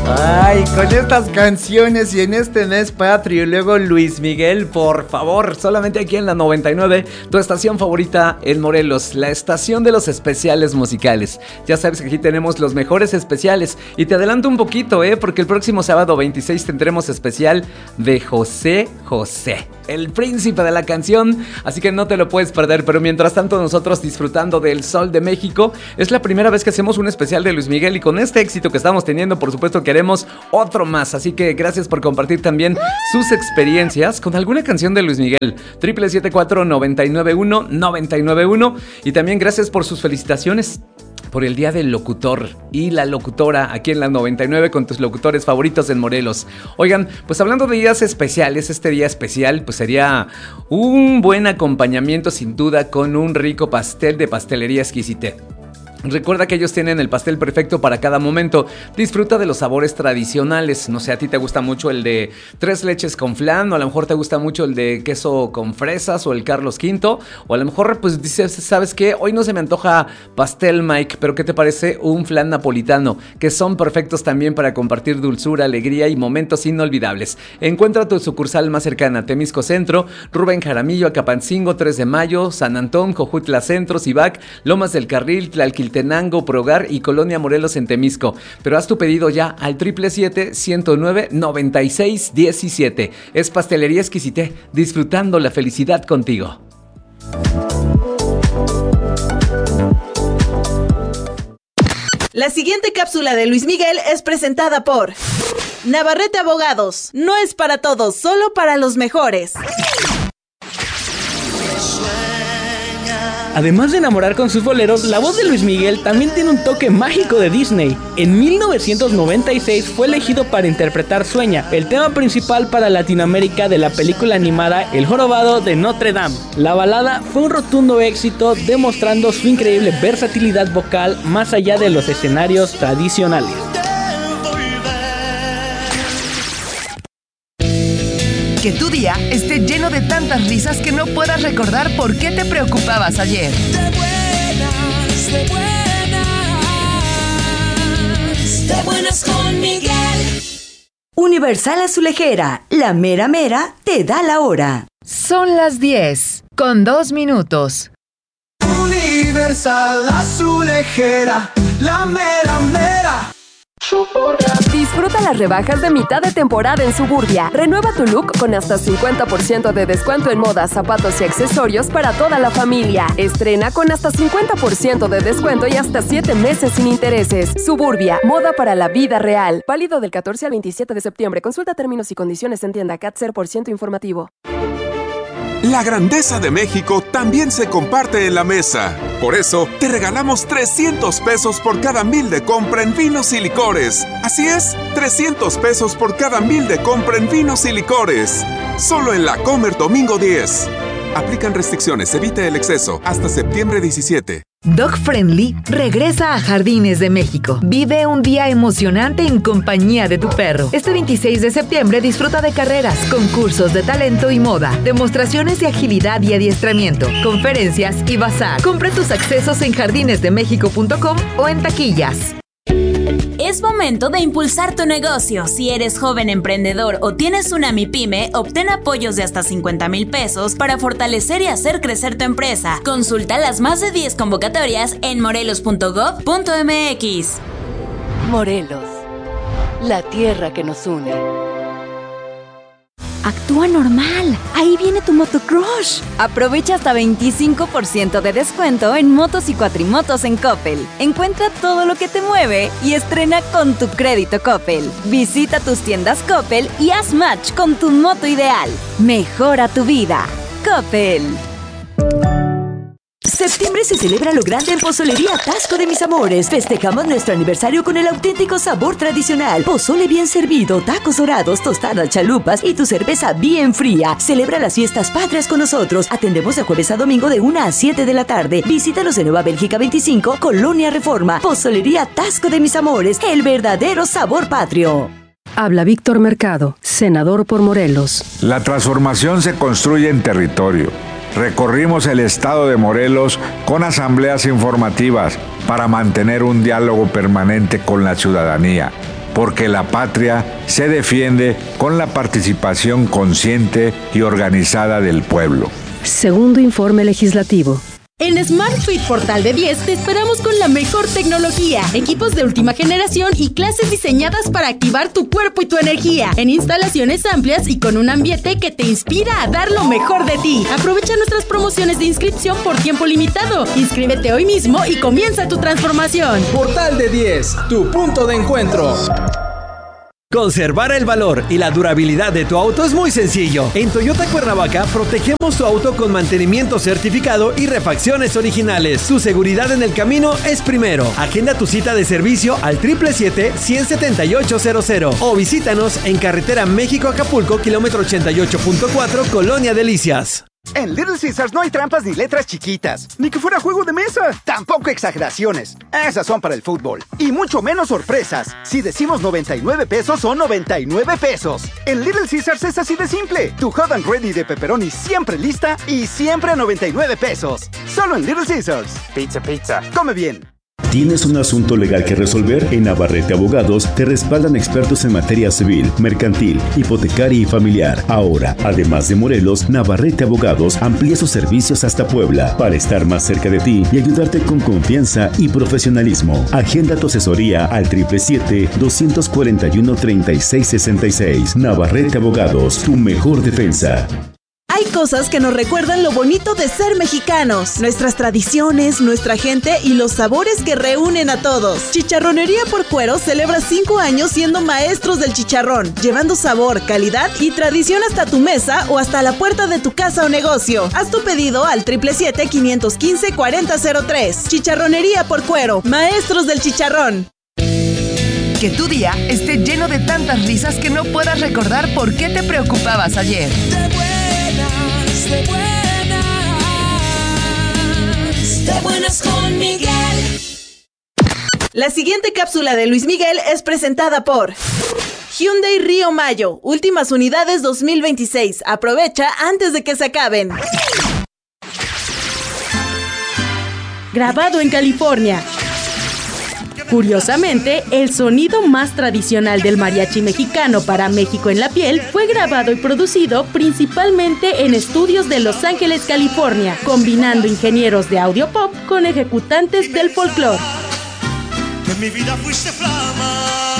Ay, con estas canciones y en este mes patrio y luego Luis Miguel, por favor, solamente aquí en la 99, tu estación favorita en Morelos, la estación de los especiales musicales. Ya sabes que aquí tenemos los mejores especiales y te adelanto un poquito, porque el próximo sábado 26 tendremos especial de José José, el príncipe de la canción, así que no te lo puedes perder. Pero mientras tanto nosotros disfrutando del sol de México, es la primera vez que hacemos un especial de Luis Miguel y con este éxito que estamos teniendo, por supuesto que haremos otro más, así que gracias por compartir también sus experiencias con alguna canción de Luis Miguel. 774-991-991 y también gracias por sus felicitaciones por el Día del Locutor y la locutora aquí en la 99 con tus locutores favoritos en Morelos. Oigan, pues hablando de días especiales, este día especial pues sería un buen acompañamiento sin duda con un rico pastel de Pastelería Exquisité. Recuerda que ellos tienen el pastel perfecto para cada momento. Disfruta de los sabores tradicionales. No sé, a ti te gusta mucho el de 3 leches con flan, o a lo mejor te gusta mucho el de queso con fresas, o el Carlos V, o a lo mejor pues dices, ¿sabes qué? Hoy no se me antoja pastel, Mike, pero ¿qué te parece un flan napolitano? Que son perfectos también para compartir dulzura, alegría y momentos inolvidables. Encuentra tu sucursal más cercana: Temisco Centro, Rubén Jaramillo, Acapancingo, 3 de Mayo, San Antón, Jojutla Centro, Cibac, Lomas del Carril, Tlalquiltenango, Progar y Colonia Morelos en Temisco. Pero haz tu pedido ya al 777-109-9617. Es Pastelería Exquisité, disfrutando la felicidad contigo. La siguiente cápsula de Luis Miguel es presentada por Navarrete Abogados. No es para todos, solo para los mejores. Además de enamorar con sus boleros, la voz de Luis Miguel también tiene un toque mágico de Disney. En 1996 fue elegido para interpretar Sueña, el tema principal para Latinoamérica de la película animada El Jorobado de Notre Dame. La balada fue un rotundo éxito, demostrando su increíble versatilidad vocal más allá de los escenarios tradicionales. Que tu día esté lleno de tantas risas que no puedas recordar por qué te preocupabas ayer. De buenas con Miguel. Universal Azulejera, la mera mera te da la hora. Son las 10:02. Universal Azulejera, la mera mera. Disfruta las rebajas de mitad de temporada en Suburbia. Renueva tu look con hasta 50% de descuento en moda, zapatos y accesorios para toda la familia. Estrena con hasta 50% de descuento y hasta 7 meses sin intereses. Suburbia, moda para la vida real. Válido del 14 al 27 de septiembre. Consulta términos y condiciones en tienda CAT 0% informativo. La grandeza de México también se comparte en la mesa. Por eso, te regalamos 300 pesos por cada 1,000 de compra en vinos y licores. Así es, 300 pesos por cada 1,000 de compra en vinos y licores. Solo en La Comer domingo 10. Aplican restricciones, evita el exceso. Hasta septiembre 17. Dog Friendly regresa a Jardines de México. Vive un día emocionante en compañía de tu perro. Este 26 de septiembre disfruta de carreras, concursos de talento y moda, demostraciones de agilidad y adiestramiento, conferencias y bazar. Compra tus accesos en jardinesdemexico.com o en taquillas. Es momento de impulsar tu negocio. Si eres joven emprendedor o tienes una MIPYME, obtén apoyos de hasta 50,000 pesos para fortalecer y hacer crecer tu empresa. Consulta las más de 10 convocatorias en morelos.gov.mx. Morelos, la tierra que nos une. Actúa normal. Ahí viene tu motocrush. Aprovecha hasta 25% de descuento en motos y cuatrimotos en Coppel. Encuentra todo lo que te mueve y estrena con tu crédito Coppel. Visita tus tiendas Coppel y haz match con tu moto ideal. Mejora tu vida. Coppel. Septiembre se celebra lo grande en Pozolería Atasco de Mis Amores. Festejamos nuestro aniversario con el auténtico sabor tradicional. Pozole bien servido, tacos dorados, tostadas, chalupas y tu cerveza bien fría. Celebra las fiestas patrias con nosotros. Atendemos de jueves a domingo de 1 a 7 de la tarde. Visítanos en Nueva Bélgica 25, Colonia Reforma. Pozolería Atasco de Mis Amores, el verdadero sabor patrio. Habla Víctor Mercado, senador por Morelos. La transformación se construye en territorio. Recorrimos el estado de Morelos con asambleas informativas para mantener un diálogo permanente con la ciudadanía. porque la patria se defiende con la participación consciente y organizada del pueblo. Segundo informe legislativo. En Smart Fit Portal de 10 te esperamos con la mejor tecnología, equipos de última generación y clases diseñadas para activar tu cuerpo y tu energía, en instalaciones amplias y con un ambiente que te inspira a dar lo mejor de ti. Aprovecha nuestras promociones de inscripción por tiempo limitado. Inscríbete hoy mismo y comienza tu transformación. Portal de 10, tu punto de encuentro. Conservar el valor y la durabilidad de tu auto es muy sencillo. En Toyota Cuernavaca protegemos tu auto con mantenimiento certificado y refacciones originales. Tu seguridad en el camino es primero. Agenda tu cita de servicio al 777-17800 o visítanos en Carretera México-Acapulco, kilómetro 88.4, Colonia Delicias. En Little Caesars no hay trampas ni letras chiquitas, ni que fuera juego de mesa. Tampoco exageraciones. Esas son para el fútbol. Y mucho menos sorpresas. Si decimos 99 pesos, son 99 pesos. En Little Caesars es así de simple. Tu hot and ready de pepperoni siempre lista y siempre a 99 pesos. Solo en Little Caesars. Pizza, pizza. Come bien. ¿Tienes un asunto legal que resolver? En Navarrete Abogados te respaldan expertos en materia civil, mercantil, hipotecaria y familiar. Ahora, además de Morelos, Navarrete Abogados amplía sus servicios hasta Puebla para estar más cerca de ti y ayudarte con confianza y profesionalismo. Agenda tu asesoría al 777-241-3666. Navarrete Abogados, tu mejor defensa. Hay cosas que nos recuerdan lo bonito de ser mexicanos, nuestras tradiciones, nuestra gente y los sabores que reúnen a todos. Chicharronería por Cuero celebra 5 años siendo maestros del chicharrón, llevando sabor, calidad y tradición hasta tu mesa o hasta la puerta de tu casa o negocio. Haz tu pedido al 777-515-4003. Chicharronería por Cuero, maestros del chicharrón. Que tu día esté lleno de tantas risas que no puedas recordar por qué te preocupabas ayer. De buenas con Miguel. La siguiente cápsula de Luis Miguel es presentada por Hyundai Río Mayo, últimas unidades 2026. Aprovecha antes de que se acaben. Grabado en California. Curiosamente, el sonido más tradicional del mariachi mexicano para México en la piel fue grabado y producido principalmente en estudios de Los Ángeles, California, combinando ingenieros de audio pop con ejecutantes del folclore. En mi vida fuiste flama.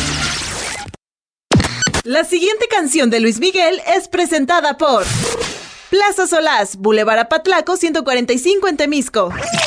La siguiente canción de Luis Miguel es presentada por Plaza Solás, Boulevard Apatlaco 145 en Temisco.